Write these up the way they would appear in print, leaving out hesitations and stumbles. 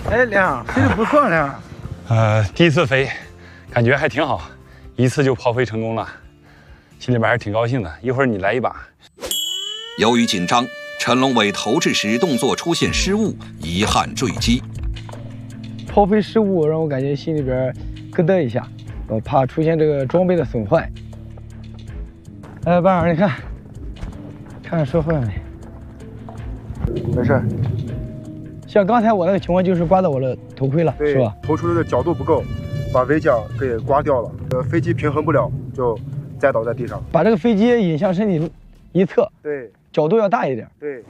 哎，亮，飞得不错，亮。 第一次飞，感觉还挺好，一次就抛飞成功了，心里边还是挺高兴的。一会儿你来一把。 由于紧张，陈龙伟投掷时动作出现失误，遗憾坠机。 抛飞失误让我感觉心里边咯噔一下，我怕出现这个装备的损坏。班长，你看，看说坏了没？ 没事。 像刚才我那个情况就是刮到我的头盔了，是吧？ 投出的角度不够，把尾桨给刮掉了，飞机平衡不了，就栽倒在地上。 把这个飞机引向身体一侧， 对， 角度要大一点。 对。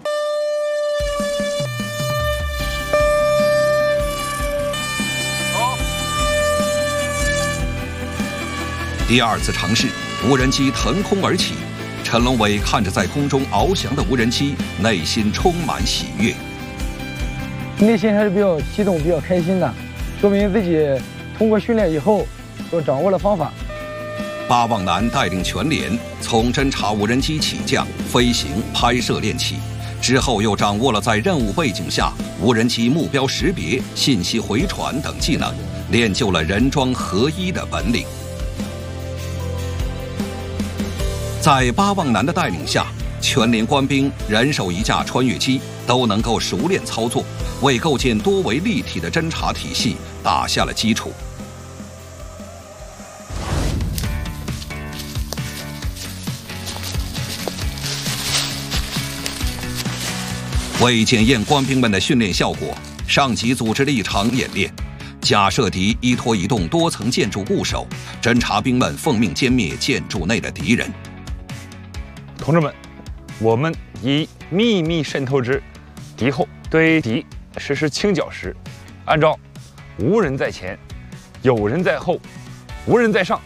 第二次尝试，无人机腾空而起。陈龙伟看着在空中翱翔的无人机，内心充满喜悦。 内心还是比较激动、比较开心的，说明自己通过训练以后，都掌握了方法。 巴望南带领全连从侦察无人机起降、飞行、拍摄练起，之后又掌握了在任务背景下无人机目标识别、信息回传等技能，练就了人装合一的本领。在巴望南的带领下，全连官兵人手一架穿越机，都能够熟练操作，为构建多维立体的侦察体系打下了基础。为检验官兵们的训练效果，上级组织了一场演练。假设敌依托一栋多层建筑固守，侦察兵们奉命歼灭建筑内的敌人。 同志们，我们以秘密渗透至敌后，对敌实施清剿时，按照无人在前、有人在后、无人在上